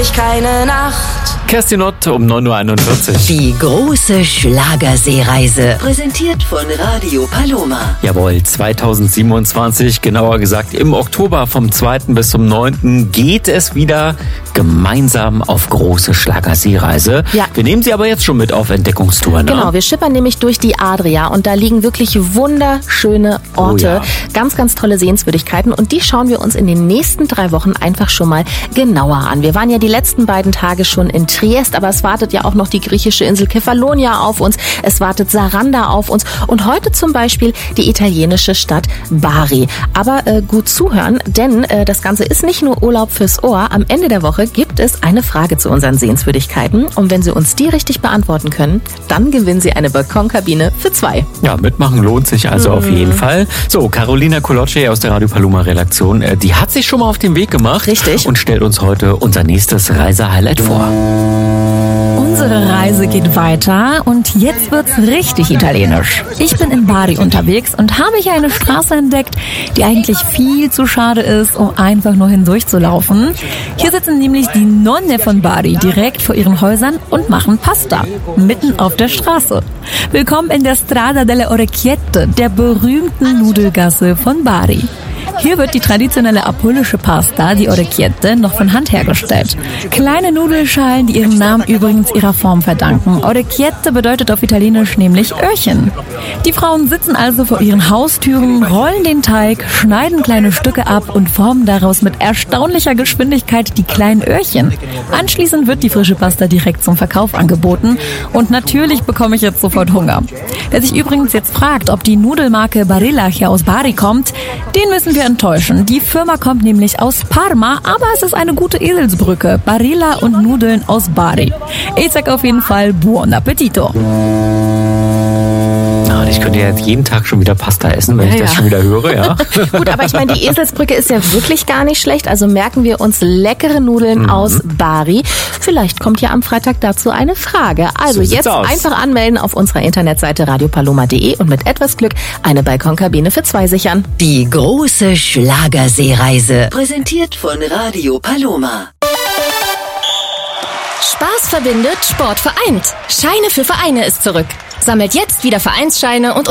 ich keine Nacht. Kerstin Ott um 9.41 Uhr. Die große Schlagerseereise. Präsentiert von Radio Paloma. Jawohl, 2027, genauer gesagt im Oktober vom 2. bis zum 9. geht es wieder gemeinsam auf große Schlagerseereise. Ja. Wir nehmen Sie aber jetzt schon mit auf Entdeckungstour, ne? Genau, wir schippern nämlich durch die Adria und da liegen wirklich wunderschöne Orte. Oh ja. Ganz, ganz tolle Sehenswürdigkeiten und die schauen wir uns in den nächsten 3 Wochen einfach schon mal genauer an. Wir waren ja die letzten beiden Tage schon in Triest, aber es wartet ja auch noch die griechische Insel Kefalonia auf uns, es wartet Saranda auf uns und heute zum Beispiel die italienische Stadt Bari. Aber gut zuhören, denn das Ganze ist nicht nur Urlaub fürs Ohr. Am Ende der Woche gibt es eine Frage zu unseren Sehenswürdigkeiten und wenn Sie uns die richtig beantworten können, dann gewinnen Sie eine Balkonkabine für 2. Ja, mitmachen lohnt sich also auf jeden Fall. So, Carolina Colocci aus der Radio Paloma Redaktion, die hat sich schon mal auf den Weg gemacht. Richtig. Und stellt uns heute unser nächstes Reisehighlight vor. Unsere Reise geht weiter und jetzt wird's richtig italienisch. Ich bin in Bari unterwegs und habe hier eine Straße entdeckt, die eigentlich viel zu schade ist, um einfach nur hindurchzulaufen. Hier sitzen nämlich die Nonne von Bari direkt vor ihren Häusern und machen Pasta, mitten auf der Straße. Willkommen in der Strada delle Orecchiette, der berühmten Nudelgasse von Bari. Hier wird die traditionelle apullische Pasta, die Orecchiette, noch von Hand hergestellt. Kleine Nudelschalen, die ihren Namen übrigens ihrer Form verdanken. Orecchiette bedeutet auf Italienisch nämlich Öhrchen. Die Frauen sitzen also vor ihren Haustüren, rollen den Teig, schneiden kleine Stücke ab und formen daraus mit erstaunlicher Geschwindigkeit die kleinen Öhrchen. Anschließend wird die frische Pasta direkt zum Verkauf angeboten und natürlich bekomme ich jetzt sofort Hunger. Wer sich übrigens jetzt fragt, ob die Nudelmarke Barilla hier aus Bari kommt, den müssen wir enttäuschen. Die Firma kommt nämlich aus Parma, aber es ist eine gute Eselsbrücke. Barilla und Nudeln aus Bari. Ich sag auf jeden Fall Buon Appetito. Ich könnte ja jetzt jeden Tag schon wieder Pasta essen, wenn ich das schon wieder höre, ja. Gut, aber ich meine, die Eselsbrücke ist ja wirklich gar nicht schlecht. Also merken wir uns leckere Nudeln aus Bari. Vielleicht kommt ja am Freitag dazu eine Frage. Also So jetzt aus. einfach anmelden auf unserer Internetseite radiopaloma.de und mit etwas Glück eine Balkonkabine für 2 sichern. Die große Schlagerseereise. Präsentiert von Radio Paloma. Spaß verbindet, Sport vereint. Scheine für Vereine ist zurück. Sammelt jetzt wieder Vereinsscheine und